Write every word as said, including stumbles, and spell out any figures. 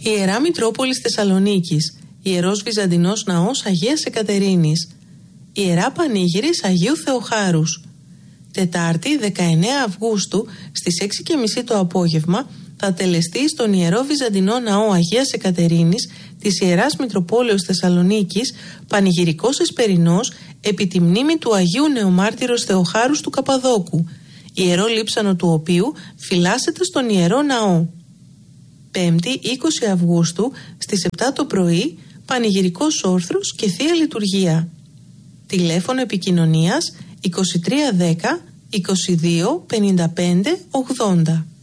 Ιερά Μητρόπολης Θεσσαλονίκης, Ιερός Βυζαντινός Ναός Αγίας Εκατερίνης, Ιερά Πανήγυρης Αγίου Θεοχάρους. Τετάρτη δεκαεννέα Αυγούστου στις έξι και μισή το απόγευμα θα τελεστεί στον Ιερό Βυζαντινό Ναό Αγίας Εκατερίνης της Ιεράς Μητροπόλεως Θεσσαλονίκης πανηγυρικός εσπερινός επί τη μνήμη του Αγίου Νεομάρτυρος Θεοχάρους του Καπαδόκου, ιερό λείψανο του οποίου φυλάσσεται στον Ιερό Ναό. Πέμπτη είκοσι Αυγούστου στις επτά το πρωί πανηγυρικός όρθρος και Θεία Λειτουργία. Τηλέφωνο επικοινωνίας είκοσι τρία δέκα είκοσι δύο πενήντα πέντε ογδόντα.